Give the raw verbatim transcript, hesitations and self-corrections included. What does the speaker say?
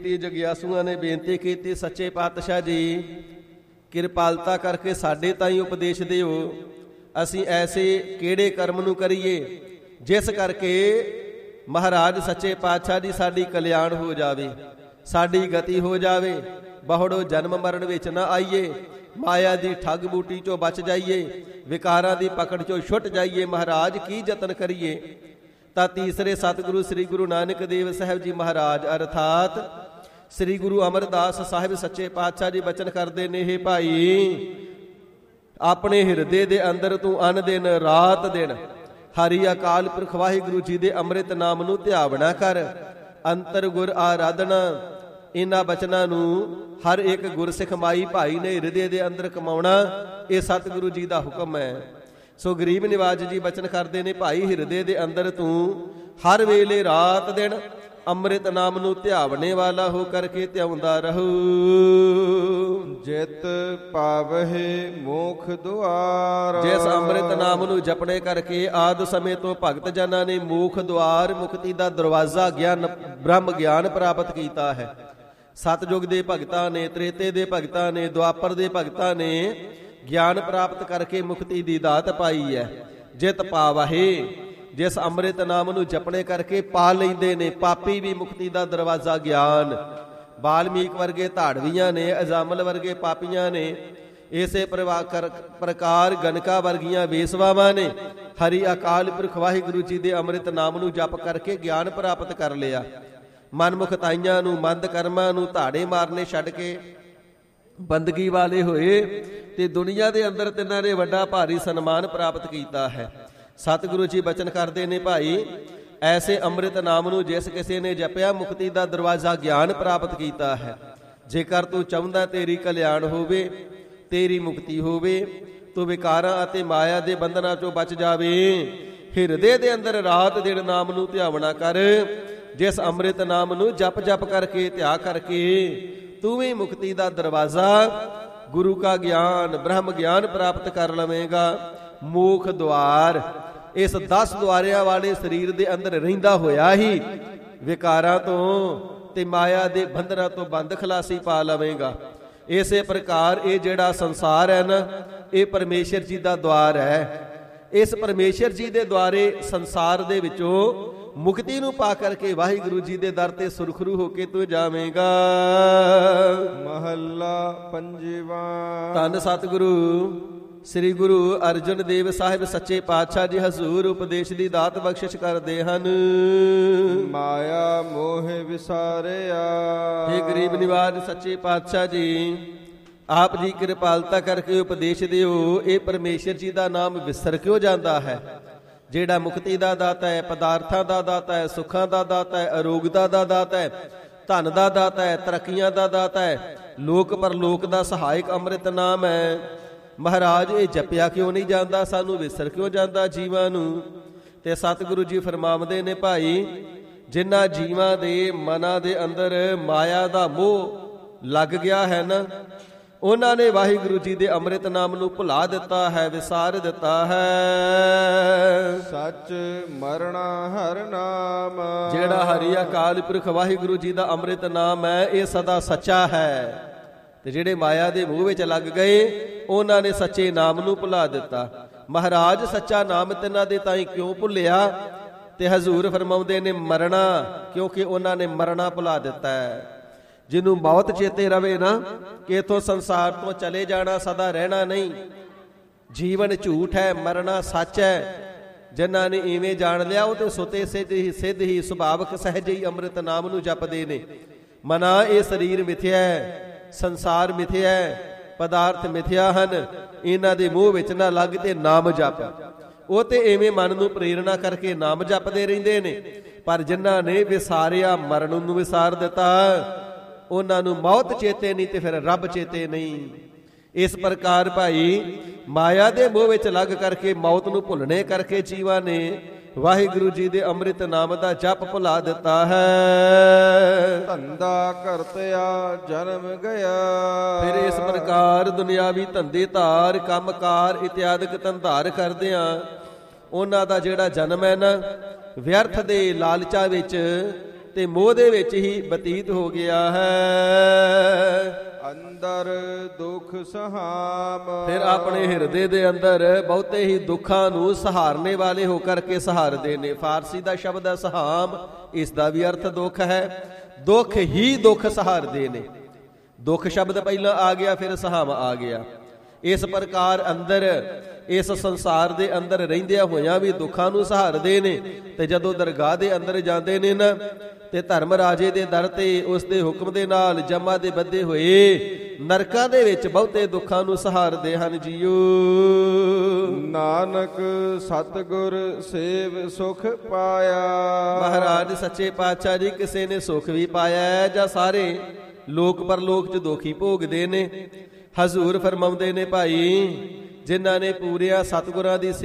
ਜਗਿਆਸੂਆਂ ਨੇ ਬੇਨਤੀ ਕੀਤੀ, ਸੱਚੇ ਪਾਤਸ਼ਾਹ ਜੀ ਕਿਰਪਾਲਤਾ ਕਰਕੇ ਸਾਡੇ ਤਾਈਂ ਉਪਦੇਸ਼ ਦਿਓ, ਅਸੀਂ ਐਸੇ ਕਿਹੜੇ ਕਰਮ ਨੂੰ ਕਰੀਏ ਜਿਸ ਕਰਕੇ ਮਹਾਰਾਜ ਸੱਚੇ ਪਾਤਸ਼ਾਹ ਜੀ ਸਾਡੀ ਕਲਿਆਣ ਹੋ ਜਾਵੇ, ਸਾਡੀ ਗਤੀ ਹੋ ਜਾਵੇ, ਬਹੁੜੋ ਜਨਮ ਮਰਨ ਵਿੱਚ ਨਾ ਆਈਏ, ਮਾਇਆ ਦੀ ਠੱਗ ਬੂਟੀ ਚੋਂ ਬਚ ਜਾਈਏ, ਵਿਕਾਰਾਂ ਦੀ ਪਕੜ ਚੋਂ ਛੁੱਟ ਜਾਈਏ। ਮਹਾਰਾਜ ਕੀ ਯਤਨ ਕਰੀਏ? ਤਾਂ ਤੀਸਰੇ ਸਤਿਗੁਰੂ ਸ੍ਰੀ ਗੁਰੂ ਨਾਨਕ ਦੇਵ ਸਾਹਿਬ ਜੀ ਮਹਾਰਾਜ ਅਰਥਾਤ ਸ੍ਰੀ ਗੁਰੂ ਅਮਰਦਾਸ ਸਾਹਿਬ ਸੱਚੇ ਪਾਤਸ਼ਾਹ ਜੀ ਬਚਨ ਕਰਦੇ ਨੇ, ਹੇ ਭਾਈ ਆਪਣੇ ਹਿਰਦੇ ਦੇ ਅੰਦਰ ਤੂੰ ਅਨ ਦਿਨ ਰਾਤ ਦਿਨ ਹਰੀ ਅਕਾਲ ਪੁਰਖ ਵਾਹਿਗੁਰੂ ਜੀ ਦੇ ਅੰਮ੍ਰਿਤ ਨਾਮ ਨੂੰ ਧਿਆਵਣਾ ਕਰ, ਅੰਤਰ ਗੁਰ ਆਰਾਧਨਾ। ਇਹਨਾਂ ਬਚਨਾਂ ਨੂੰ ਹਰ ਇੱਕ ਗੁਰਸਿੱਖ ਮਾਈ ਭਾਈ ਨੇ ਹਿਰਦੇ ਦੇ ਅੰਦਰ ਕਮਾਉਣਾ, ਇਹ ਸਤਿਗੁਰੂ ਜੀ ਦਾ ਹੁਕਮ ਹੈ। ਸੋ ਗਰੀਬ ਨਿਵਾਜ ਜੀ ਬਚਨ ਕਰਦੇ ਨੇ, ਭਾਈ ਹਿਰਦੇ ਦੇ ਅੰਦਰ ਤੂੰ ਹਰ ਵੇਲੇ ਰਾਤ ਦਿਨ ਅੰਮ੍ਰਿਤ ਨਾਮ ਨੂੰ ਧਿਆਵਣੇ ਵਾਲਾ ਹੋ ਕਰਕੇ ਧਿਆਉਂਦਾ ਰਹੋ। ਜਿਤ ਪਾਵਹਿ ਮੋਖ ਦੁਆਰ, ਜਿਸ ਅੰਮ੍ਰਿਤ ਨਾਮ ਨੂੰ ਜਪਣੇ ਕਰਕੇ ਆਦ ਸਮੇਂ ਤੋਂ ਭਗਤ ਜਨਾਂ ਨੇ ਮੋਖ ਦੁਆਰ, ਮੁਕਤੀ ਦਾ ਦਰਵਾਜ਼ਾ, ਗਿਆਨ ਬ੍ਰਹਮ ਗਿਆਨ ਪ੍ਰਾਪਤ ਕੀਤਾ ਹੈ। ਸਤਯੁਗ ਦੇ ਭਗਤਾਂ ਨੇ, ਤ੍ਰੇਤੇ ਦੇ ਭਗਤਾਂ ਨੇ, ਦੁਆਪਰ ਦੇ ਭਗਤਾਂ ਨੇ ਗਿਆਨ ਪ੍ਰਾਪਤ ਕਰਕੇ ਮੁਕਤੀ ਦੀ ਦਾਤ ਪਾਈ ਹੈ। ਜਿਤ ਪਾਵਹਿ, ਜਿਸ ਅੰਮ੍ਰਿਤ ਨਾਮ ਨੂੰ ਜਪਣੇ ਕਰਕੇ ਪਾ ਲੈਂਦੇ ਨੇ ਪਾਪੀ ਵੀ ਮੁਕਤੀ ਦਾ ਦਰਵਾਜ਼ਾ ਗਿਆਨ। ਬਾਲਮੀਕ ਵਰਗੇ ਧਾੜਵੀਆਂ ਨੇ, ਅਜਾਮਲ ਵਰਗੇ ਪਾਪੀਆਂ ਨੇ, ਇਸੇ ਪ੍ਰਕਾਰ ਗਨਕਾ ਵਰਗੀਆਂ ਵੇਸਵਾਵਾਂ ਨੇ ਹਰੀ ਅਕਾਲ ਪੁਰਖ ਵਾਹਿਗੁਰੂ ਜੀ ਦੇ ਅੰਮ੍ਰਿਤ ਨਾਮ ਨੂੰ ਜਪ ਕਰਕੇ ਗਿਆਨ ਪ੍ਰਾਪਤ ਕਰ ਲਿਆ। ਮਨਮੁਖਤਾਈਆਂ ਨੂੰ, ਮੰਦ ਕਰਮਾਂ ਨੂੰ, ਧਾੜੇ ਮਾਰਨੇ ਛੱਡ ਕੇ ਬੰਦਗੀ ਵਾਲੇ ਹੋਏ ਤੇ ਦੁਨੀਆ ਦੇ ਅੰਦਰ ਤਿੰਨਾਂ ਨੇ ਵੱਡਾ ਭਾਰੀ ਸਨਮਾਨ ਪ੍ਰਾਪਤ ਕੀਤਾ ਹੈ। ਸਤਿਗੁਰੂ ਜੀ ਬਚਨ ਕਰਦੇ ਨੇ, ਭਾਈ ਐਸੇ ਅੰਮ੍ਰਿਤ ਨਾਮ ਨੂੰ ਜਿਸ ਕਿਸੇ ਨੇ ਜਪਿਆ ਮੁਕਤੀ ਦਾ ਦਰਵਾਜ਼ਾ ਗਿਆਨ ਪ੍ਰਾਪਤ ਕੀਤਾ ਹੈ। ਜੇਕਰ ਤੂੰ ਚਾਹੁੰਦਾ ਤੇਰੀ ਕਲਿਆਣ ਹੋਵੇ, ਤੇਰੀ ਮੁਕਤੀ ਹੋਵੇ, ਤੂੰ ਵਿਕਾਰਾਂ ਅਤੇ ਮਾਇਆ ਦੇ ਬੰਧਨਾਂ ਚੋਂ ਬਚ ਜਾਵੇ, ਹਿਰਦੇ ਦੇ ਅੰਦਰ ਰਾਤ ਦਿਨ ਨਾਮ ਨੂੰ ਧਿਆਵਣਾ ਕਰ। ਜਿਸ ਅੰਮ੍ਰਿਤ ਨਾਮ ਨੂੰ ਜਪ ਜਪ ਕਰਕੇ ਧਿਆ ਕਰਕੇ ਤੂੰ ਵੀ ਮੁਕਤੀ ਦਾ ਦਰਵਾਜ਼ਾ, ਗੁਰੂ ਕਾ ਗਿਆਨ, ਬ੍ਰਹਮ ਗਿਆਨ ਪ੍ਰਾਪਤ ਕਰ ਲਵੇਂਗਾ। ਮੋਖ ਦੁਆਰ, ਇਸ ਦਸ ਦੁਆਰਿਆਂ ਵਾਲੇ ਸਰੀਰ ਦੇ ਅੰਦਰ ਰਹਿੰਦਾ ਹੋਇਆ ਹੀ ਵਿਕਾਰਾਂ ਤੋਂ ਤੇ ਮਾਇਆ ਦੇ ਬੰਧਨਾਂ ਤੋਂ ਬੰਦ ਖਲਾਸੀ ਪਾ ਲਵੇਂਗਾ। ਇਸੇ ਪ੍ਰਕਾਰ ਇਹ ਜਿਹੜਾ ਸੰਸਾਰ ਹੈ ਨਾ, ਇਹ ਪਰਮੇਸ਼ਰ ਜੀ ਦਾ ਦੁਆਰ ਹੈ। ਇਸ ਪਰਮੇਸ਼ਰ ਜੀ ਦੇ ਦੁਆਰੇ ਸੰਸਾਰ ਦੇ ਵਿੱਚੋਂ ਮੁਕਤੀ ਨੂੰ ਪਾ ਕਰਕੇ ਵਾਹਿਗੁਰੂ ਜੀ ਦੇ ਦਰ ਤੇ ਸੁਰਖਰੂ ਹੋ ਕੇ ਤੂੰ ਜਾਵੇਂਗਾ। ਮਹੱਲਾ ਪੰਜਵਾਂ। ਧੰਨ ਸਤਿਗੁਰੂ ਸ੍ਰੀ ਗੁਰੂ ਅਰਜਨ ਦੇਵ ਸਾਹਿਬ ਸੱਚੇ ਪਾਤਸ਼ਾਹ ਜੀ ਹਜ਼ੂਰ ਉਪਦੇਸ਼ ਦੀ ਦਾਤ ਬਖਸ਼ਿਸ਼ ਕਰਦੇ ਹਨ। ਮਾਇਆ ਮੋਹ ਵਿਸਾਰਿਆ, हे ਗਰੀਬ ਨਿਵਾਜ ਸੱਚੇ ਪਾਤਸ਼ਾਹ ਜੀ ਆਪ ਜੀ ਕਿਰਪਾਲਤਾ ਕਰਕੇ ਉਪਦੇਸ਼ ਦਿਓ, ਇਹ ਪਰਮੇਸ਼ਰ ਜੀ ਦਾ ਨਾਮ ਵਿਸਰ ਕਿਉਂ ਜਾਂਦਾ ਹੈ? ਜਿਹੜਾ ਮੁਕਤੀ ਦਾ ਦਾਤਾ ਹੈ, ਪਦਾਰਥਾਂ ਦਾ ਦਾਤਾ ਹੈ, ਸੁੱਖਾਂ ਦਾ ਦਾਤਾ ਹੈ, ਅਰੋਗਤਾ ਦਾ ਦਾਤਾ ਹੈ, ਧਨ ਦਾ ਦਾਤਾ ਹੈ, ਤਰੱਕੀਆਂ ਦਾ ਦਾਤਾ ਹੈ, ਲੋਕ ਪਰਲੋਕ ਦਾ ਸਹਾਇਕ ਅੰਮ੍ਰਿਤ ਨਾਮ ਹੈ। ਮਹਾਰਾਜ ਇਹ ਜਪਿਆ ਕਿਉਂ ਨਹੀਂ ਜਾਂਦਾ? ਸਾਨੂੰ ਵਿਸਰ ਕਿਉਂ ਜਾਂਦਾ ਜੀਵਾਂ ਨੂੰ? ਤੇ ਸਤਿਗੁਰੂ ਜੀ ਫਰਮਾਉਂਦੇ ਨੇ, ਭਾਈ ਜਿਨ੍ਹਾਂ ਜੀਵਾਂ ਦੇ ਮਨਾਂ ਦੇ ਅੰਦਰ ਮਾਇਆ ਦਾ ਮੋਹ ਲੱਗ ਗਿਆ ਹੈ ਨਾ, ਉਹਨਾਂ ਨੇ ਵਾਹਿਗੁਰੂ ਜੀ ਦੇ ਅੰਮ੍ਰਿਤ ਨਾਮ ਨੂੰ ਭੁਲਾ ਦਿੱਤਾ ਹੈ, ਵਿਸਾਰ ਦਿੱਤਾ ਹੈ। ਸੱਚ ਮਰਣਾ ਹਰ ਨਾਮ, ਜਿਹੜਾ ਹਰੀ ਅਕਾਲ ਪੁਰਖ ਵਾਹਿਗੁਰੂ ਜੀ ਦਾ ਅੰਮ੍ਰਿਤ ਨਾਮ ਹੈ, ਇਹ ਸਦਾ ਸੱਚਾ ਹੈ। ਤੇ ਜਿਹੜੇ ਮਾਇਆ ਦੇ ਮੂਹ ਵਿੱਚ ਲੱਗ ਗਏ, ਉਹਨਾਂ ਨੇ ਸੱਚੇ ਨਾਮ ਨੂੰ ਭੁਲਾ ਦਿੱਤਾ। ਮਹਾਰਾਜ ਸੱਚਾ ਨਾਮ ਤਿੰਨਾਂ ਦੇ ਤਾਈਂ ਕਿਉਂ ਭੁੱਲਿਆ? ਤੇ ਹਜ਼ੂਰ ਫਰਮਾਉਂਦੇ ਨੇ, ਮਰਨਾ, ਕਿਉਂਕਿ ਉਹਨਾਂ ਨੇ ਮਰਨਾ ਭੁਲਾ ਦਿੱਤਾ ਹੈ। ਜਿਹਨੂੰ ਮੌਤ ਚੇਤੇ ਰਵੇ ਨਾ ਕਿ ਇਥੋਂ ਸੰਸਾਰ ਤੋਂ ਚਲੇ ਜਾਣਾ, ਸਦਾ ਰਹਿਣਾ ਨਹੀਂ, ਜੀਵਨ ਝੂਠ ਹੈ, ਮਰਨਾ ਸੱਚ ਹੈ। ਜਿਨ੍ਹਾਂ ਨੇ ਇਵੇਂ ਜਾਣ ਲਿਆ ਉਹ ਤੇ ਸੁਤੇ ਸਿੱਧ ਹੀ ਸਿੱਧ ਹੀ ਸੁਭਾਵਕ ਸਹਿਜ ਹੀ ਅੰਮ੍ਰਿਤ ਨਾਮ ਨੂੰ ਜਪਦੇ ਨੇ। ਮਨਾ ਇਹ ਸਰੀਰ ਮਿਥਿਆ ਹੈ, ਸੰਸਾਰ ਮਿਥਿਆ ਹੈ, ਪਦਾਰਥ ਮਿਥਿਆ ਹਨ, ਇਹਨਾਂ ਦੇ ਮੂੰਹ ਵਿੱਚ ਨਾ ਲੱਗ ਤੇ ਨਾਮ ਜਪ। ਉਹ ਤੇ ਐਵੇਂ ਮਨ ਨੂੰ ਪ੍ਰੇਰਣਾ ਕਰਕੇ ਨਾਮ ਜਪਦੇ ਰਹਿੰਦੇ ਨੇ। ਪਰ ਜਿਨ੍ਹਾਂ ਨੇ ਵਿਸਾਰਿਆ, ਮਰਨ ਨੂੰ ਵਿਸਾਰ ਦਿੱਤਾ, ਉਹਨਾਂ ਨੂੰ ਮੌਤ ਚੇਤੇ ਨਹੀਂ ਤੇ ਫਿਰ ਰੱਬ ਚੇਤੇ ਨਹੀਂ। ਇਸ ਪ੍ਰਕਾਰ ਭਾਈ ਮਾਇਆ ਦੇ ਮੋਹ ਵਿੱਚ ਲੱਗ ਕਰਕੇ, ਮੌਤ ਨੂੰ ਭੁੱਲਣੇ ਕਰਕੇ ਜੀਵਾਂ ਨੇ ਵਾਹਿਗੁਰੂ ਜੀ ਦੇ ਅੰਮ੍ਰਿਤ ਨਾਮ ਦਾ ਜਪ ਭੁਲਾ ਦਿੱਤਾ ਹੈ। ਧੰਦਾ ਕਰਤਿਆ ਜਨਮ ਗਿਆ, ਫਿਰ ਇਸ ਪ੍ਰਕਾਰ ਦੁਨਿਆਵੀ ਧੰਦੇ ਧਾਰ, ਕੰਮਕਾਰ ਇਤਿਆਦਿਕ ਧੰਧਾਰ ਕਰਦਿਆਂ ਉਹਨਾਂ ਦਾ ਜਿਹੜਾ ਜਨਮ ਹੈ ਨਾ, ਵਿਅਰਥ ਦੇ ਲਾਲਚਾਂ ਵਿੱਚ ਤੇ ਮੋਹ ਦੇ ਵਿੱਚ ਹੀ ਬਤੀਤ ਹੋ ਗਿਆ ਹੈ। ਅੰਦਰ ਦੁਖ ਸਹਾਮ। ਫਿਰ ਆਪਣੇ ਹਿਰਦੇ ਦੇ ਅੰਦਰ ਬਹੁਤੇ ਹੀ ਦੁੱਖਾਂ ਨੂੰ ਸਹਾਰਨੇ ਵਾਲੇ ਹੋ ਕਰਕੇ ਸਹਾਰਦੇ ਨੇ। ਫਾਰਸੀ ਦਾ ਸ਼ਬਦ ਹੈ ਸਹਾਮ, ਇਸ ਦਾ ਵੀ ਅਰਥ ਦੁੱਖ ਹੈ। ਦੁੱਖ ਹੀ ਦੁੱਖ ਸਹਾਰਦੇ ਨੇ। ਦੁੱਖ ਸ਼ਬਦ ਪਹਿਲਾਂ ਆ ਗਿਆ, ਫਿਰ ਸਹਾਮ ਆ ਗਿਆ। ਇਸ ਪ੍ਰਕਾਰ ਅੰਦਰ ਇਸ ਸੰਸਾਰ ਦੇ ਅੰਦਰ ਰਹਿੰਦਿਆਂ ਹੋਇਆਂ ਵੀ ਦੁੱਖਾਂ ਨੂੰ ਸਹਾਰਦੇ ਨੇ। ਤੇ ਜਦੋਂ ਦਰਗਾਹ ਦੇ ਅੰਦਰ ਜਾਂਦੇ ਨੇ ਨਾ, ਤੇ ਧਰਮ ਰਾਜੇ ਦੇ ਦਰ ਤੇ ਉਸ ਦੇ ਹੁਕਮ ਦੇ ਨਾਲ ਜਮਾਂ ਦੇ ਬੱਧੇ ਹੋਏ ਨਰਕਾਂ ਦੇ ਵਿੱਚ ਬਹੁਤੇ ਦੁੱਖਾਂ ਨੂੰ ਸਹਾਰਦੇ ਹਨ ਜੀਓ। ਨਾਨਕ ਸਤਿਗੁਰ ਸੇਵ ਸੁਖ ਪਾਇਆ। ਮਹਾਰਾਜ ਸੱਚੇ ਪਾਤਸ਼ਾਹ ਜੀ ਕਿਸੇ ਨੇ ਸੁਖ ਵੀ ਪਾਇਆ ਹੈ ਜਾਂ ਸਾਰੇ ਲੋਕ ਪਰਲੋਕ 'ਚ ਦੁਖੀ ਭੋਗਦੇ ਨੇ। ਹਜ਼ੂਰ ਫਰਮਾਉਂਦੇ ਨੇ ਭਾਈ, ਜਿਨ੍ਹਾਂ ਨੇ ਪੂਰਿਆ ਸਤਿਗੁਰਾਂ ਦੀ